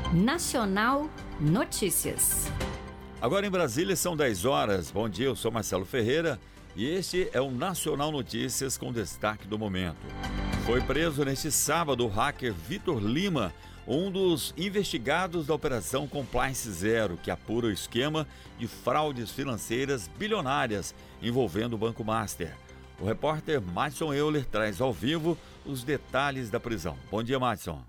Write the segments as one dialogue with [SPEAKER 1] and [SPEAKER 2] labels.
[SPEAKER 1] Nacional Notícias.
[SPEAKER 2] Agora em Brasília são 10 horas. Bom dia, eu sou Marcelo Ferreira e este é o Nacional Notícias com destaque do momento. Foi preso neste sábado o hacker Vitor Lima, um dos investigados da Operação Compliance Zero, que apura o esquema de fraudes financeiras bilionárias envolvendo o Banco Master. O repórter Madison Euler traz ao vivo os detalhes da prisão. Bom dia, Madison.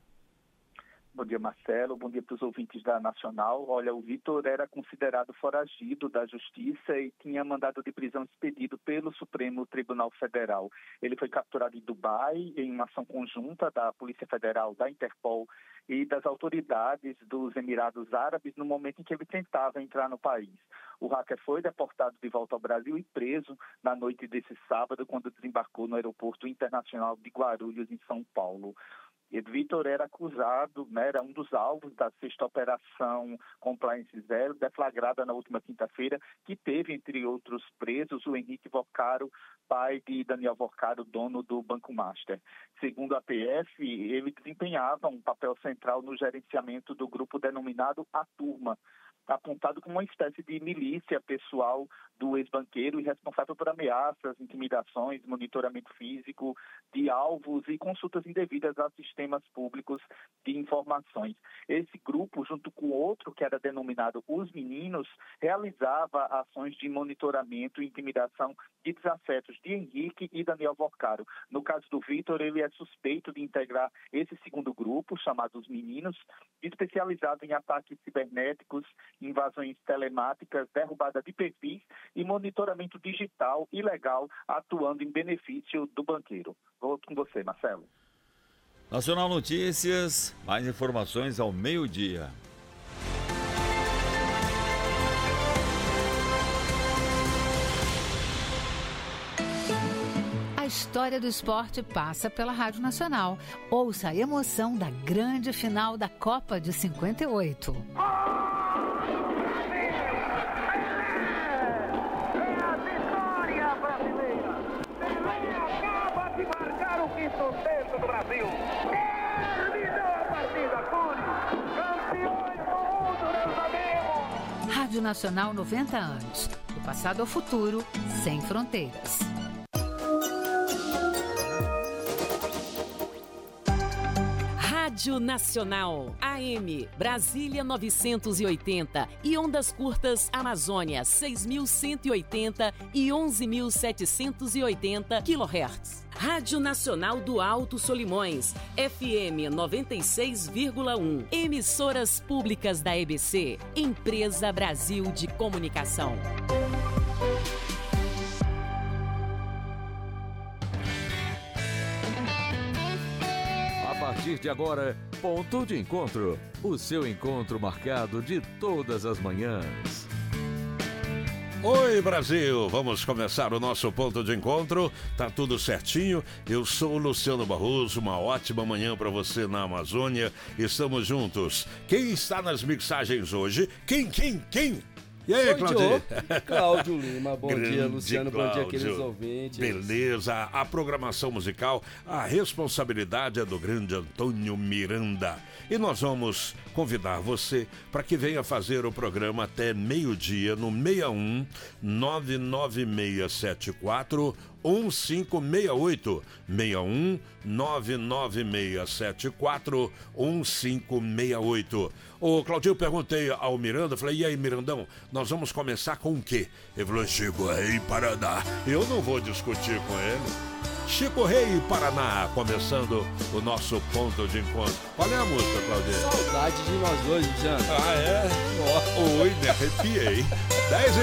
[SPEAKER 3] Bom dia, Marcelo. Bom dia para os ouvintes da Nacional. Olha, o Vitor era considerado foragido da Justiça e tinha mandado de prisão expedido pelo Supremo Tribunal Federal. Ele foi capturado em Dubai em uma ação conjunta da Polícia Federal, da Interpol e das autoridades dos Emirados Árabes no momento em que ele tentava entrar no país. O hacker foi deportado de volta ao Brasil e preso na noite desse sábado, quando desembarcou no Aeroporto Internacional de Guarulhos, em São Paulo. Vitor era acusado, era um dos alvos da 6ª Operação Compliance Zero, deflagrada na última quinta-feira, que teve, entre outros presos, o Henrique Vocaro, pai de Daniel Vocaro, dono do Banco Master. Segundo a PF, ele desempenhava um papel central no gerenciamento do grupo denominado A Turma, apontado como uma espécie de milícia pessoal do ex-banqueiro e responsável por ameaças, intimidações, monitoramento físico de alvos e consultas indevidas a sistemas públicos de informações. Esse grupo, junto com outro que era denominado Os Meninos, realizava ações de monitoramento e intimidação de desafetos de Henrique e Daniel Vocaro. No caso do Vitor, ele é suspeito de integrar esse segundo grupo, chamado Os Meninos, especializado em ataques cibernéticos, invasões telemáticas, derrubada de perfis e monitoramento digital ilegal, atuando em benefício do banqueiro. Volto com você, Marcelo.
[SPEAKER 2] Nacional Notícias, mais informações ao meio-dia.
[SPEAKER 4] A história do esporte passa pela Rádio Nacional. Ouça a emoção da grande final da Copa de 58.
[SPEAKER 5] Sucesso do Brasil. Terminou a partida, Cúrio. Campeões do mundo, nós sabemos.
[SPEAKER 4] Rádio Nacional 90 anos. Do passado ao futuro, sem fronteiras.
[SPEAKER 6] Rádio Nacional, AM, Brasília 980 e ondas curtas Amazônia 6.180 e 11.780 kHz. Rádio Nacional do Alto Solimões, FM 96,1. Emissoras públicas da EBC, Empresa Brasil de Comunicação.
[SPEAKER 7] A partir de agora, Ponto de Encontro. O seu encontro marcado de todas as manhãs.
[SPEAKER 8] Oi, Brasil! Vamos começar o nosso Ponto de Encontro. Tá tudo certinho. Eu sou o Luciano Barroso. Uma ótima manhã para você na Amazônia. Estamos juntos. Quem está nas mixagens hoje? Quem? E aí, Claudio?
[SPEAKER 9] Cláudio Lima, bom
[SPEAKER 8] Grande
[SPEAKER 9] dia, Luciano,
[SPEAKER 8] Cláudio.
[SPEAKER 9] bom dia, aqueles ouvintes.
[SPEAKER 8] Beleza, a programação musical, a responsabilidade é do grande Antônio Miranda. E nós vamos convidar você para que venha fazer o programa até meio-dia no 61 99674 1568 61 99674 1568. Ô Claudinho, perguntei ao Miranda, falei, e aí, Mirandão, nós vamos começar com o quê? Ele falou, Chico Rei Paraná. Eu não vou discutir com ele. Chico Rei Paraná, começando o nosso Ponto de Encontro. Qual é a música, Claudinho?
[SPEAKER 9] Saudade de nós dois, Luciano.
[SPEAKER 8] Ah, é? Oi, me arrepiei. 10